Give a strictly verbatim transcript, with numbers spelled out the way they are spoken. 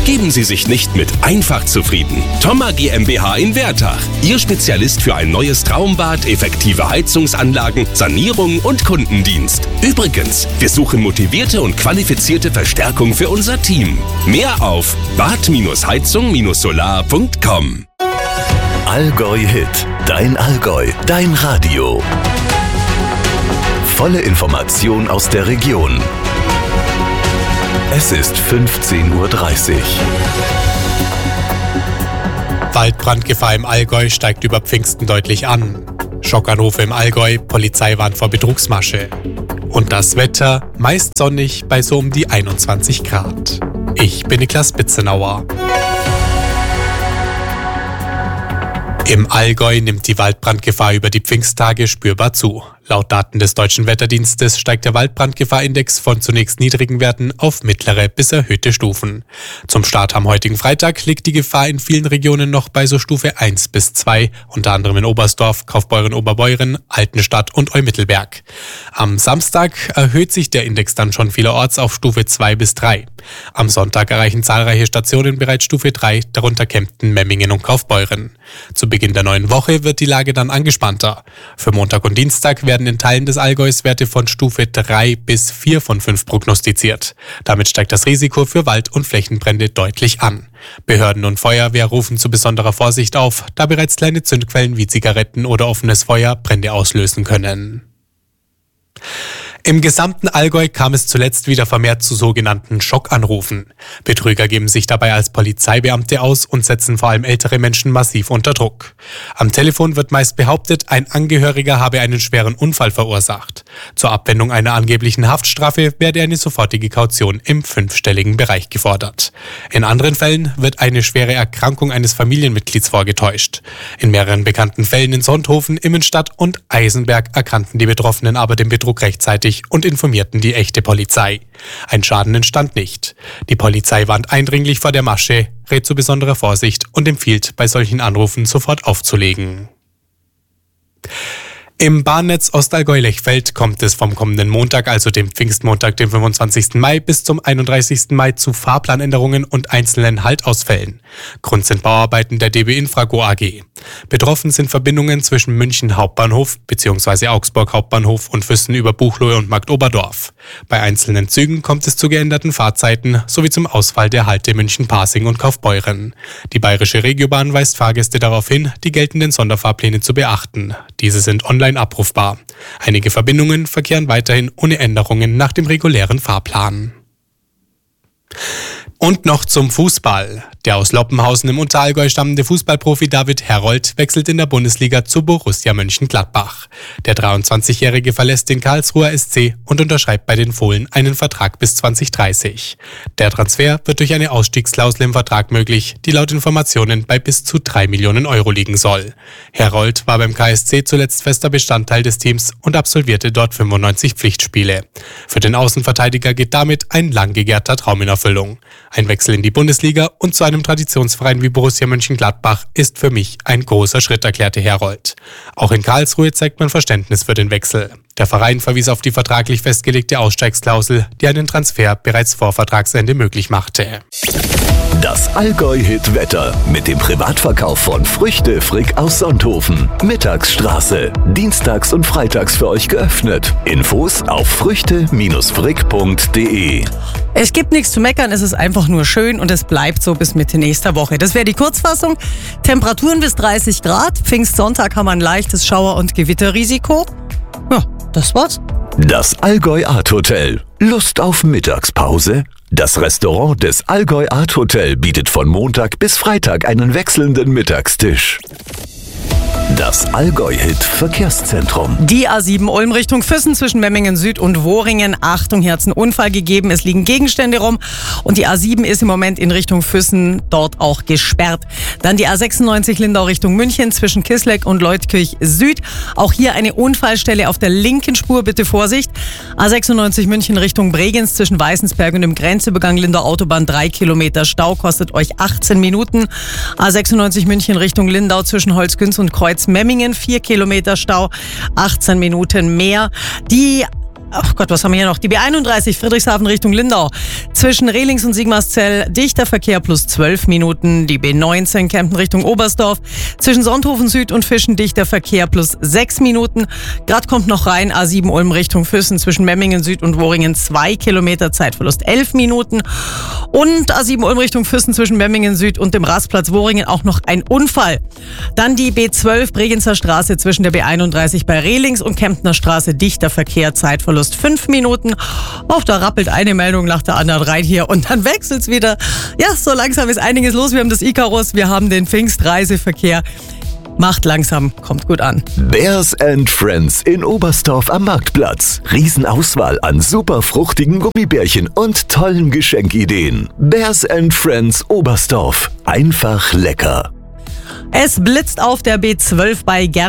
Geben Sie sich nicht mit einfach zufrieden. Thoma GmbH in Wertach. Ihr Spezialist für ein neues Traumbad, effektive Heizungsanlagen, Sanierung und Kundendienst. Übrigens, wir suchen motivierte und qualifizierte Verstärkung für unser Team. Mehr auf bad heizung solar punkt com. Allgäu Hit. Dein Allgäu. Dein Radio. Volle Information aus der Region. Es ist fünfzehn Uhr dreißig. Waldbrandgefahr im Allgäu steigt über Pfingsten deutlich an. Schockanrufe im Allgäu, Polizei warnt vor Betrugsmasche. Und das Wetter, meist sonnig bei so um die einundzwanzig Grad. Ich bin Niklas Bitzenauer. Im Allgäu nimmt die Waldbrandgefahr über die Pfingsttage spürbar zu. Laut Daten des Deutschen Wetterdienstes steigt der Waldbrandgefahrindex von zunächst niedrigen Werten auf mittlere bis erhöhte Stufen. Zum Start am heutigen Freitag liegt die Gefahr in vielen Regionen noch bei so Stufe eins bis zwei, unter anderem in Oberstdorf, Kaufbeuren-Oberbeuren, Altenstadt und Eumittelberg. Am Samstag erhöht sich der Index dann schon vielerorts auf Stufe zwei bis drei. Am Sonntag erreichen zahlreiche Stationen bereits Stufe drei, darunter Kempten, Memmingen und Kaufbeuren. Zu Beginn der neuen Woche wird die Lage dann angespannter. Für Montag und Dienstag werden in Teilen des Allgäus Werte von Stufe drei bis vier von fünf prognostiziert. Damit steigt das Risiko für Wald- und Flächenbrände deutlich an. Behörden und Feuerwehr rufen zu besonderer Vorsicht auf, da bereits kleine Zündquellen wie Zigaretten oder offenes Feuer Brände auslösen können. Im gesamten Allgäu kam es zuletzt wieder vermehrt zu sogenannten Schockanrufen. Betrüger geben sich dabei als Polizeibeamte aus und setzen vor allem ältere Menschen massiv unter Druck. Am Telefon wird meist behauptet, ein Angehöriger habe einen schweren Unfall verursacht. Zur Abwendung einer angeblichen Haftstrafe werde eine sofortige Kaution im fünfstelligen Bereich gefordert. In anderen Fällen wird eine schwere Erkrankung eines Familienmitglieds vorgetäuscht. In mehreren bekannten Fällen in Sonthofen, Immenstadt und Eisenberg erkannten die Betroffenen aber den Betrug rechtzeitig und informierten die echte Polizei. Ein Schaden entstand nicht. Die Polizei warnt eindringlich vor der Masche, rät zu besonderer Vorsicht und empfiehlt, bei solchen Anrufen sofort aufzulegen. Im Bahnnetz Ostallgäu-Lechfeld kommt es vom kommenden Montag, also dem Pfingstmontag, dem fünfundzwanzigsten Mai, bis zum einunddreißigsten Mai zu Fahrplanänderungen und einzelnen Haltausfällen. Grund sind Bauarbeiten der D B Infrago A G. Betroffen sind Verbindungen zwischen München Hauptbahnhof bzw. Augsburg Hauptbahnhof und Füssen über Buchloe und Marktoberdorf. Bei einzelnen Zügen kommt es zu geänderten Fahrzeiten sowie zum Ausfall der Halte München-Pasing und Kaufbeuren. Die Bayerische Regiobahn weist Fahrgäste darauf hin, die geltenden Sonderfahrpläne zu beachten. Diese sind online abrufbar. Einige Verbindungen verkehren weiterhin ohne Änderungen nach dem regulären Fahrplan. Und noch zum Fußball. Der aus Loppenhausen im Unterallgäu stammende Fußballprofi David Herold wechselt in der Bundesliga zu Borussia Mönchengladbach. Der dreiundzwanzigjährige verlässt den Karlsruher S C und unterschreibt bei den Fohlen einen Vertrag bis zwanzig dreißig. Der Transfer wird durch eine Ausstiegsklausel im Vertrag möglich, die laut Informationen bei bis zu drei Millionen Euro liegen soll. Herold war beim K S C zuletzt fester Bestandteil des Teams und absolvierte dort fünfundneunzig Pflichtspiele. Für den Außenverteidiger geht damit ein lang gegärter Traum in Erfüllung. Ein Wechsel in die Bundesliga und zu einem Traditionsverein wie Borussia Mönchengladbach ist für mich ein großer Schritt, erklärte Herold. Auch in Karlsruhe zeigt man Verständnis für den Wechsel. Der Verein verwies auf die vertraglich festgelegte Ausstiegsklausel, die einen Transfer bereits vor Vertragsende möglich machte. Das Allgäu-Hit-Wetter mit dem Privatverkauf von Früchte Frick aus Sonthofen. Mittagsstraße. Dienstags und freitags für euch geöffnet. Infos auf früchte frick punkt de. Es gibt nichts zu meckern, es ist einfach nur schön und es bleibt so bis Mitte nächster Woche. Das wäre die Kurzfassung. Temperaturen bis dreißig Grad. Pfingstsonntag haben wir ein leichtes Schauer- und Gewitterrisiko. Ja, das war's. Das Allgäu Art Hotel. Lust auf Mittagspause? Das Restaurant des Allgäu Art Hotel bietet von Montag bis Freitag einen wechselnden Mittagstisch. Das Allgäu-Hit Verkehrszentrum. Die A sieben Ulm Richtung Füssen zwischen Memmingen Süd und Wohringen. Achtung, hier hat es einen Unfall gegeben. Es liegen Gegenstände rum. Und die A sieben ist im Moment in Richtung Füssen dort auch gesperrt. Dann die A sechsundneunzig Lindau Richtung München zwischen Kisleck und Leutkirch Süd. Auch hier eine Unfallstelle auf der linken Spur. Bitte Vorsicht. A sechsundneunzig München Richtung Bregenz zwischen Weißensberg und dem Grenzübergang Lindau Autobahn. Drei Kilometer Stau kostet euch achtzehn Minuten. A sechsundneunzig München Richtung Lindau zwischen Holzgünz und Kreuz Memmingen, vier Kilometer Stau, achtzehn Minuten mehr. Die ach Gott, was haben wir hier noch? Die B einunddreißig Friedrichshafen Richtung Lindau. Zwischen Rehlings und Sigmarszell dichter Verkehr plus zwölf Minuten. Die B neunzehn Kempten Richtung Oberstdorf. Zwischen Sonthofen Süd und Fischen dichter Verkehr plus sechs Minuten. Grad kommt noch rein A sieben Ulm Richtung Füssen. Zwischen Memmingen Süd und Wohringen zwei Kilometer, Zeitverlust elf Minuten. Und A sieben Ulm Richtung Füssen zwischen Memmingen Süd und dem Rastplatz Wohringen auch noch ein Unfall. Dann die B zwölf Bregenzer Straße zwischen der B einunddreißig bei Rehlings und Kemptner Straße dichter Verkehr, Zeitverlust fünf Minuten. Auch da rappelt eine Meldung nach der anderen rein hier und dann wechselt's wieder. Ja, so langsam ist einiges los. Wir haben das Icarus, wir haben den Pfingstreiseverkehr. Macht langsam, kommt gut an. Bears and Friends in Oberstdorf am Marktplatz. Riesenauswahl an super fruchtigen Gummibärchen und tollen Geschenkideen. Bears and Friends Oberstdorf. Einfach lecker. Es blitzt auf der B zwölf bei Ger